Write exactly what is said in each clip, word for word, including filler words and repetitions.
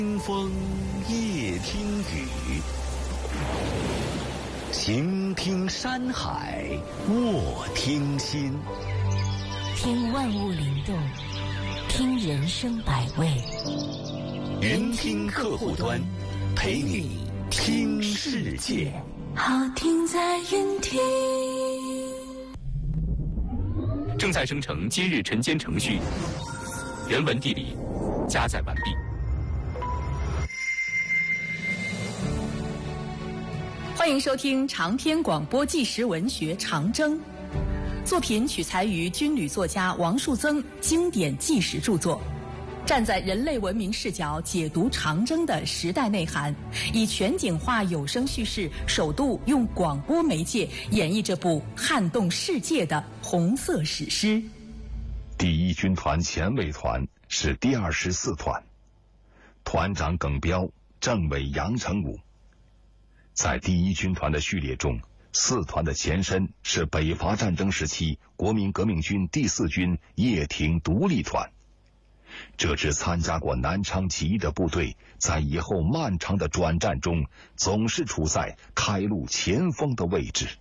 听风夜听雨，行听山海卧听心， 听万物灵动，听人生百味。 云听客户端，陪你听世界。 好听在云听。 正在生成今日晨间程序，人文地理加载完毕。 欢迎收听长篇广播纪实文学《长征》，作品取材于军旅作家王树增经典纪实著作，站在人类文明视角解读长征的时代内涵，以全景化有声叙事，首度用广播媒介演绎这部撼动世界的红色史诗。 第一军团前卫团是第二十四团，团长耿彪，政委杨成武。在第一军团的序列中，四团的前身是北伐战争时期国民革命军第四军叶挺独立团。这支参加过南昌起义的部队，在以后漫长的转战中，总是处在开路前锋的位置。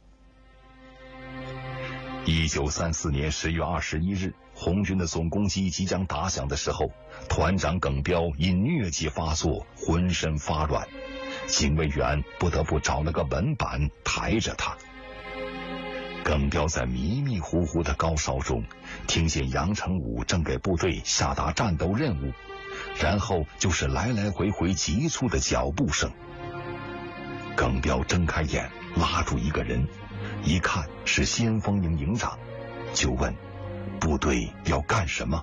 一九三四年十月二十一日，红军的总攻击即将打响的时候，团长耿彪因疟疾发作，浑身发软，警卫员不得不找了个文板抬着他。耿彪在迷迷糊糊的高烧中，听见杨成武正给部队下达战斗任务，然后就是来来回回急促的脚步声。耿彪睁开眼，拉住一个人，一看是先锋营营长，就问部队要干什么。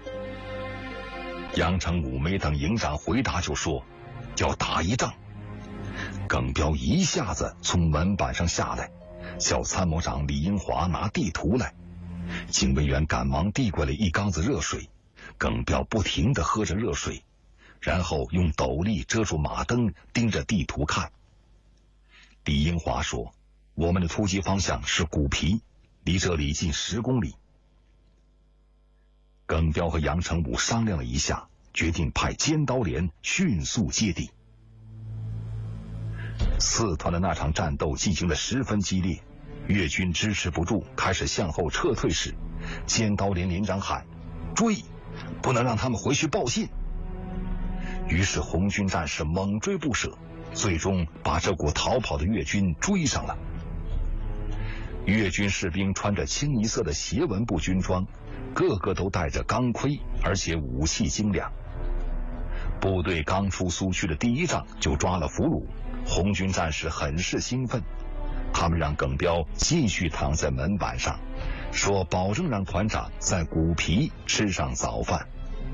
杨成武没等营长回答就说要打一仗。耿彪一下子从门板上下来，叫参谋长李英华拿地图来。警卫员赶忙递过来一缸子热水，耿彪不停地喝着热水，然后用斗笠遮住马灯，盯着地图看。李英华说，我们的突击方向是古皮，离这里近十公里。耿彪和杨成武商量了一下，决定派尖刀连迅速接地。四团的那场战斗进行得十分激烈，越军支持不住，开始向后撤退时，尖刀连连长喊追，不能让他们回去报信。于是红军战士猛追不舍，最终把这股逃跑的越军追上了。越军士兵穿着清一色的斜纹布军装，个个都带着钢盔，而且武器精良。部队刚出苏区的第一仗就抓了俘虏，红军战士很是兴奋，他们让耿彪继续躺在门板上，说保证让团长在古皮吃上早饭。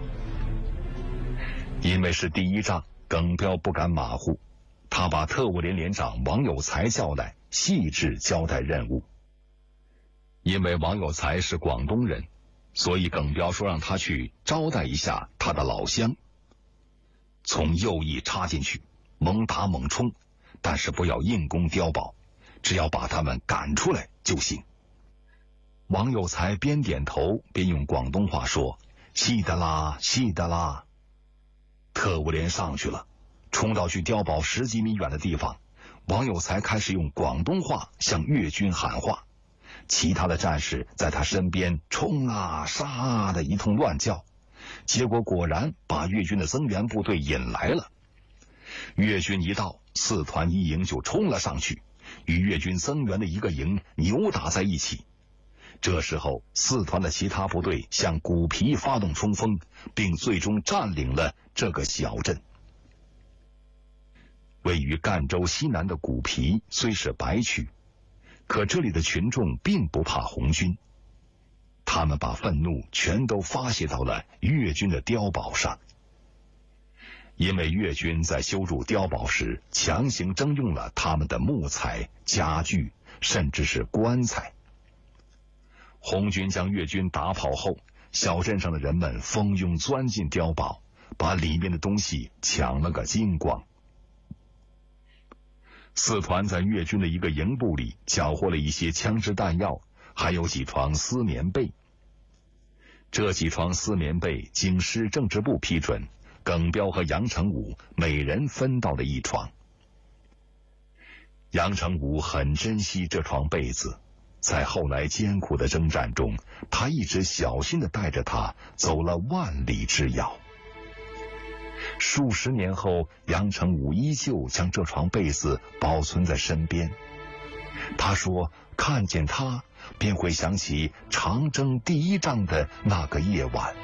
因为是第一仗，耿彪不敢马虎，他把特务连连长王有才叫来，细致交代任务。因为王有才是广东人，所以耿彪说让他去招待一下他的老乡。从右翼插进去，猛打猛冲，但是不要硬攻碉堡，只要把他们赶出来就行。王有才边点头边用广东话说，是的啦，是的啦。特务连上去了，冲到距碉堡十几米远的地方，王有才开始用广东话向越军喊话，其他的战士在他身边冲啊杀啊的一通乱叫，结果果然把越军的增援部队引来了。越军一到，四团一营就冲了上去，与越军增援的一个营扭打在一起。这时候四团的其他部队向古皮发动冲锋，并最终占领了这个小镇。位于赣州西南的古皮虽是白区，可这里的群众并不怕红军，他们把愤怒全都发泄到了越军的碉堡上。因为越军在修筑碉堡时强行征用了他们的木材、家具，甚至是棺材。红军将越军打跑后，小镇上的人们蜂拥钻进碉堡，把里面的东西抢了个精光。四团在越军的一个营部里缴获了一些枪支弹药，还有几床丝棉被。这几床丝棉被经市政治部批准， 耿彪和杨成武每人分到了一床。杨成武很珍惜这床被子，在后来艰苦的征战中，他一直小心地带着它走了万里之遥。数十年后，杨成武依旧将这床被子保存在身边。他说，看见它便会想起长征第一仗的那个夜晚。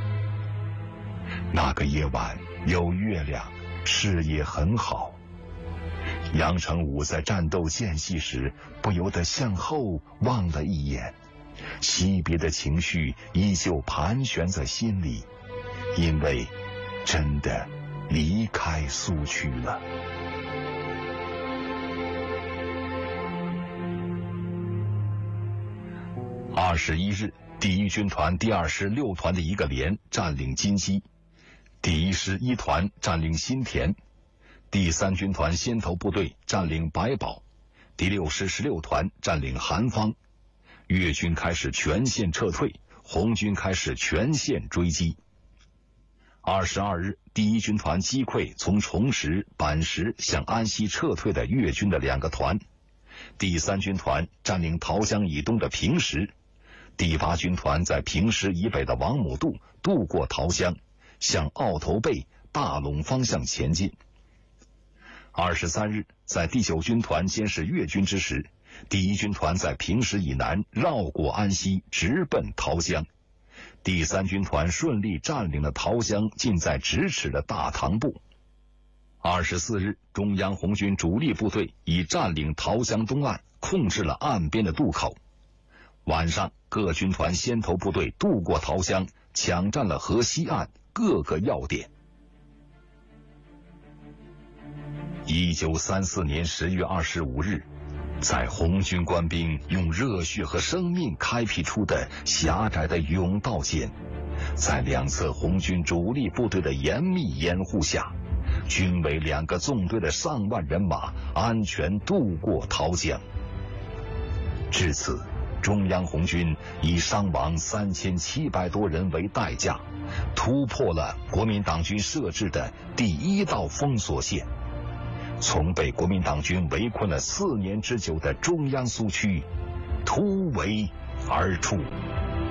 那个夜晚有月亮，视野很好。杨成武在战斗间隙时不由得向后望了一眼，惜别的情绪依旧盘旋在心里，因为真的离开苏区了。二十一日，第一军团第二师六团的一个连占领金溪，第一师一团占领新田，第三军团先头部队占领白堡，第六师十六团占领韩方。粤军开始全线撤退，红军开始全线追击。二十二日，第一军团击溃从崇实、板石向安西撤退的粤军的两个团。第三军团占领桃江以东的平石，第八军团在平石以北的王母渡渡过桃江，向澳头背、大陇方向前进。二十三日，在第九军团监视粤军之时，第一军团在平石以南绕过安西，直奔桃江。第三军团顺利占领了桃江近在咫尺的大塘埠。二十四日，中央红军主力部队已占领桃江东岸，控制了岸边的渡口。晚上，各军团先头部队渡过桃江，抢占了河西岸各个要点。一九三四年十月二十五日，在红军官兵用热血和生命开辟出的狭窄的甬道间，在两侧红军主力部队的严密掩护下，军委两个纵队的上万人马安全渡过桃江。至此，中央红军以伤亡三千七百多人为代价，突破了国民党军设置的第一道封锁线，从被国民党军围困了四年之久的中央苏区突围而出。